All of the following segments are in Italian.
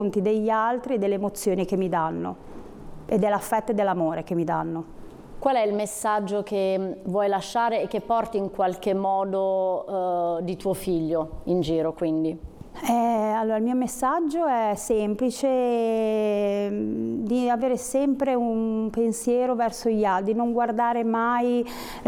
degli altri e delle emozioni che mi danno e dell'affetto e dell'amore che mi danno. Qual è il messaggio che vuoi lasciare e che porti in qualche modo di tuo figlio in giro, quindi? Allora, il mio messaggio è semplice, di avere sempre un pensiero verso gli altri, di non guardare mai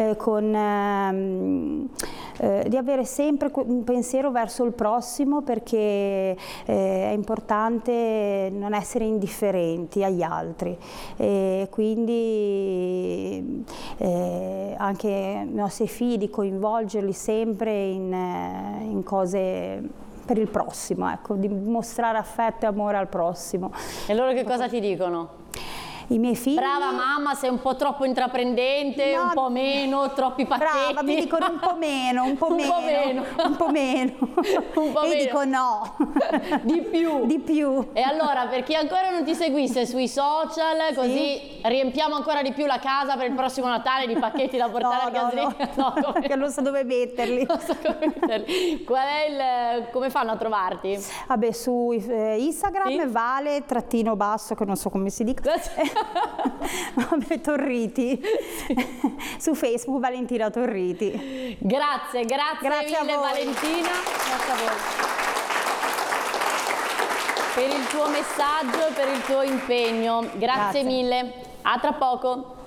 di avere sempre un pensiero verso il prossimo, perché è importante non essere indifferenti agli altri, e quindi anche i nostri figli, coinvolgerli sempre in cose per il prossimo, ecco, di mostrare affetto e amore al prossimo. E loro che cosa ti dicono? I miei figli... Brava mamma, sei un po' troppo intraprendente, no, un po' meno, troppi pacchetti. Brava, mi dicono un po' meno, un po' un meno, po' meno. un po' meno. Un po' e meno. dico no. Di più. Di più. E allora, per chi ancora non ti seguisse sui social, così riempiamo ancora di più la casa per il prossimo Natale di pacchetti da portare al gasolino. No, perché non so dove metterli. Non so come metterli. Come fanno a trovarti? Vabbè, su Instagram Vale_basso, che non so come si dica. Vabbè, Torriti. Su Facebook Valentina Torriti. Grazie mille Valentina. Grazie a voi. Per il tuo messaggio e per il tuo impegno. Grazie mille. A tra poco.